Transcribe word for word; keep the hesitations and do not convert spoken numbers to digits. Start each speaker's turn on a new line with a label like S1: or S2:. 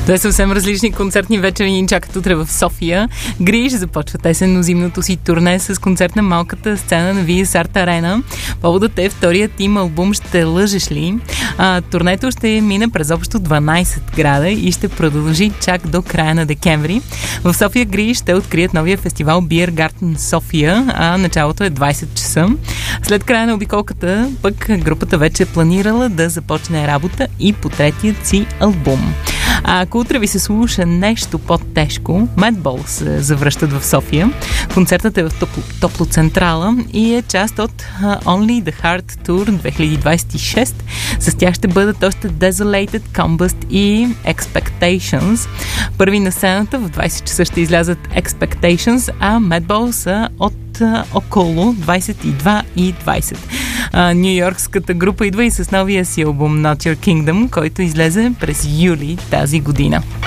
S1: Две съвсем различни концертни вечери ни чакат утре в София. Гриш започват есенно-зимното си турне с концерт на малката сцена на ви ес Арт Арена. Поводът е вторият им албум "Ще лъжеш ли?". А, турнето ще мине през общо дванайсет града и ще продължи чак до края на декември. В София Гриш ще открият новия фестивал Beer Garden София, а началото е двайсет часа. След края на обиколката пък групата вече е планирала да започне работа и по третият си албум. А ако утре ви се слуша нещо по-тежко, Madballs се завръщат в София. Концертът е в Топло, Топло Централа и е част от uh, Only the Heart Tour две хиляди двайсет и шеста. С тях ще бъдат още Desolated, Combust и Expectations. Първи на сцената в двайсет часа ще излязат Expectations, а Madballs са от uh, около двайсет и два и двайсет. Ню-йоркската група идва и с новия си албум Not Your Kingdom, който излезе през юли тази година.